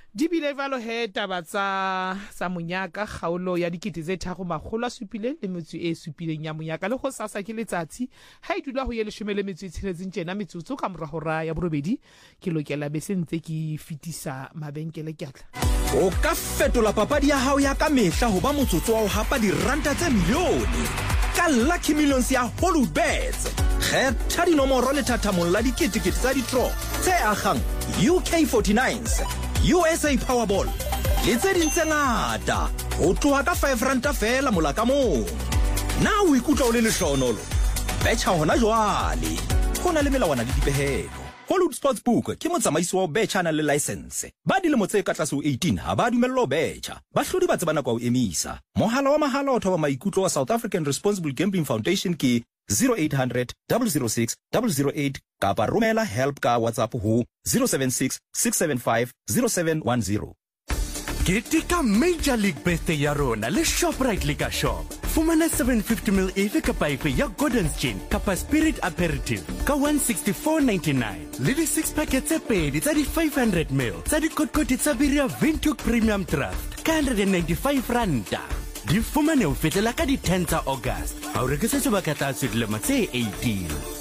Di bile valo he taba tsa Monyaka kgaolo ya dikete tse 370 le metso e supileng ya Monyaka le go sasa ke letsatsi ha e dula ho ye 16 tjena metsotso ka mora hora ya borobedi ke lokela be sentse ke fitisa mabenkele ke atla o ka fetola papadi ya hao ya ka mehla ho ba motsotso wa ho hapa diranta tse milione ka Lucky Millions ya Hollywoodbets. Kgetha dinomoro le thathamong la diketekete tsa di-draw tse agang UK49s, USA Powerball le tse ding tse ngata ho tloha ka 5 ranta fela mola ka mong. Na o ikutlwa o le lehlohonolo? Betjha hona jwale. Ho na le melawana le dipehelo. Hollywood Sportsbook ke motsamaisi wa betjha na le license. Ba dilemo tse ka tlase ho 18 ha ba dumellwa ho betjha. Bahlodi ba tsebana kwa ho emisa. Mohala wa mahala o thoba maikutlo wa South African Responsible Gambling Foundation ke 0800 006 008 kapa romela help ka WhatsApp ho 076 675 0710. Ketika Major League Birthday ya rona le Shoprite Liquor Shop. Fumana 750ml efe kapa efe ya Gordon's Gin kapa Spirit Aperitif ka 164.99. Le di 6 packets tse pedi tsa di 500ml tsa di kotkoti tsa Birya Windhoek Premium Draft ka 195 ranta. Di fumane ho fetela ka di 10 tsa August. Ha o rekisa sebaka tsa dilemo tse 18.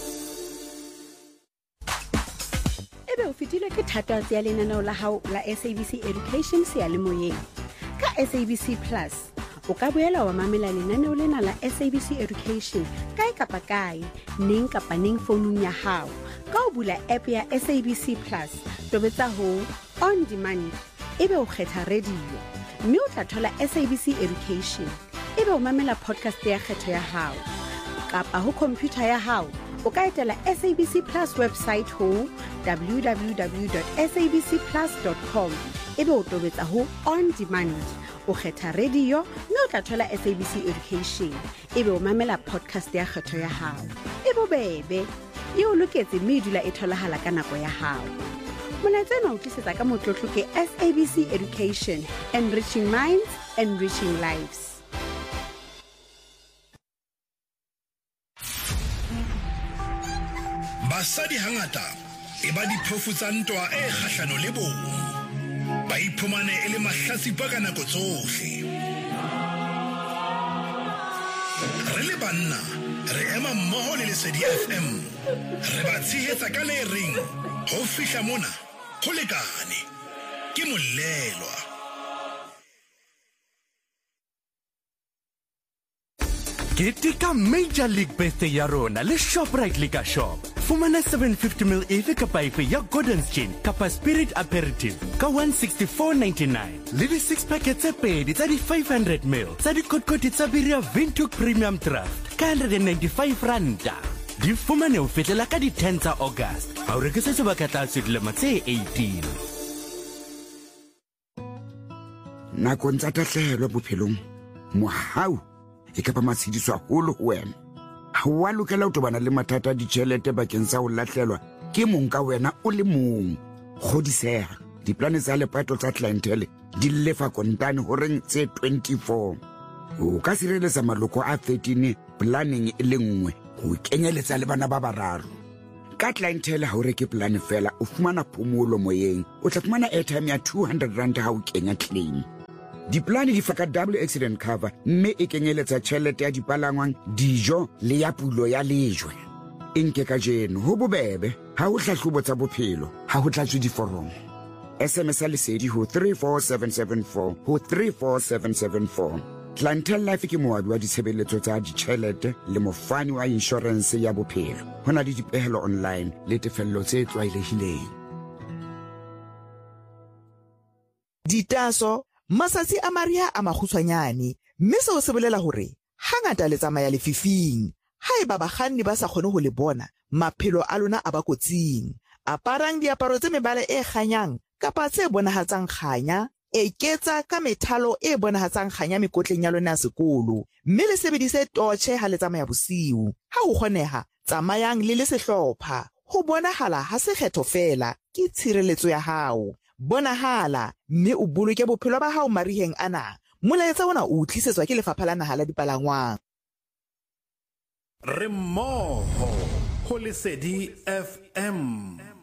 O fitile ke thatohatsi ya lenaneo la hao la SABC Education seyalemoyeng. Ka SABC Plus o ka boela wa mamela lenaneo lena la SABC Education kae kapa kae neng kapa neng founung ya hao ka o bula app ya SABC Plus tobetsa ho on demand ebe o kgetha radio mme o tla thola SABC Education ebe o mamela podcast ya kgetho ya hao kapa ho computer ya hao o ka etela SABC Plus website ho www.sabcplus.com ebe o tobetsa ho on demand o kgetha radio mme o tla thola SABC Education ebe o mamela podcast ya kgetho ya hao ebe bebe e o loketse mme dula e tholahala ka nako ya hao molaetsena o tlisetsa ka motlotlo ke SABC Education, enriching minds, enriching lives. Basadi hangata e ba diphofu tsa ntwa e kgahlano le bong ba iphumane e le mahlatsipa ka nako tsohle. Re le banna re ema mmoho le Lesedi FM re ba tshehetsa ka le ring ho fihla mona ho lekane ke Molelwa. Ketika Major League Birthday ya rona le Shoprite Liquor Shop. Fumana 750ml efe kapa efe ya Gordon's Gin kapa Spirit Aperitif ka 164.99. Le di 6 packets tse pedi tsa di 500ml tsa di kotkoti tsa Birya Windhoek Premium Draft ka 195 ranta. Di fumane ho fetela ka di 10 tsa August. Ha o rekisa sebaka tsa dilemo tse 18. Nakong tsa tahlehelo bophelong mohau e ka ba matshidiso haholo ho wena. Ha wa lokela ho tobana le mathata a ditjhelete bakeng sa ho lahlelwa ke mong ka wena o le mong. Kgodiseha diplane tsa lepato tsa clientele di lefa kontane ho reng tse 24. O ka sireletsa maloko a 13 planning e le nngwe ho kenyeletsa le bana ba bararo. Ka clientele ha o reke plan fela o fumana phomolo moyeng. O tla fumana airtime ya 200 rand ha o kenya claim. Diplane di faka double accident cover mme e kenyeletsa tjhelete ya dipalangwang, dijo le ya pulo ya lejwe. Enke ka jeno ho bobebe ha ho hlahlobo tsa bophelo ha ho tlatswe diforomo. SMS Lesedi ho 34774 ho 34774. Clientele Life ke moabi wa ditshebeletso tsa ditjhelete le mofani wa insurance ya bophelo. Hona le dipehelo online le tefello tse tlwaelehileng. Ditaso masatsi a mariha a makgutshwanyane mme seo se bolela hore hangata le tsamaya lefifing. Haeba bakganni ba sa kgone ho le bona maphelo a lona a ba kotsing. Aparang diaparo tse mebala e kganyang kapa tse bonahatsang kganya, eketsa ka methalo e bonahatsang kganya mekotleng ya lona ya sekolo mme le sebedise torche ha le tsamaya bosiu. Ha ho kgoneha tsamayang le sehlopha. Ho bonahala ha se kgetho fela ke tshireletso ya hao. Bonahala mme o boloke bophelo ba hao mariheng ana. Molaetsa ona o tlisetswa ke Lefapha la Naha la Dipalangwang. Re mmoho ho Lesedi FM.